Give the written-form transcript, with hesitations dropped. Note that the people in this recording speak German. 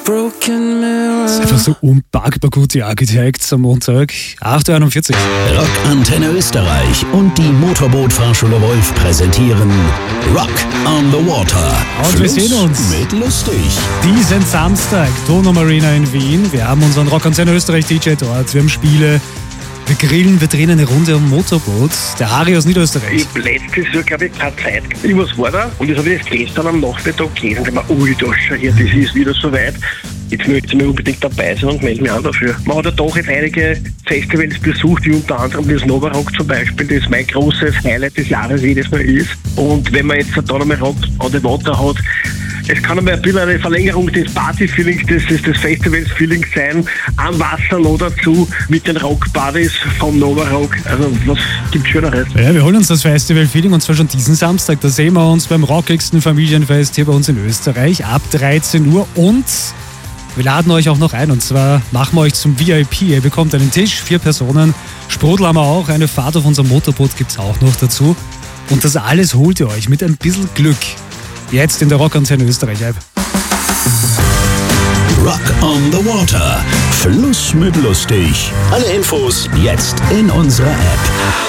Broken Mirror. Das ist einfach so unpackbar gut, die Architects am Montag. 8.41 Uhr. Rock Antenne Österreich und die Motorbootfahrschule Wolf präsentieren Rock on the Water. Und wir sehen uns mit lustig. diesen Samstag, Donau Marina in Wien. Wir haben unseren Rock Antenne Österreich DJ dort. Wir haben Spiele. Wir grillen, wir drehen eine Runde am Motorboot. Der Harry aus Niederösterreich. Ich habe letztes Jahr, glaube ich, keine Zeit. Irgendwas war da und das habe ich jetzt gestern am Nachmittag gelesen und habe mir, ui, da schau her, das ist wieder so weit. Jetzt möchte ich mir unbedingt dabei sein und melde mich an dafür. Man hat ja doch jetzt einige Festivals besucht, wie unter anderem das Novarock zum Beispiel, das mein großes Highlight des Jahres jedes Mal ist. Und wenn man jetzt da nochmal Rock on the Water hat, es kann einmal ein bisschen eine Verlängerung des Party-Feelings, des Festivals-Feelings sein, am Wasser noch dazu mit den Rock-Buddies vom Novarock. Also was gibt's Schöneres? Ja, wir holen uns das Festival-Feeling und zwar schon diesen Samstag. Da sehen wir uns beim rockigsten Familienfest hier bei uns in Österreich ab 13 Uhr und wir laden euch auch noch ein und zwar machen wir euch zum VIP. Ihr bekommt einen Tisch, 4 Personen, Sprudel haben wir auch, eine Fahrt auf unserem Motorboot gibt's auch noch dazu und das alles holt ihr euch mit ein bisschen Glück. Jetzt in der Rock Antenne Österreich App. Rock on the Water. Fluss mit lustig. Alle Infos jetzt in unserer App.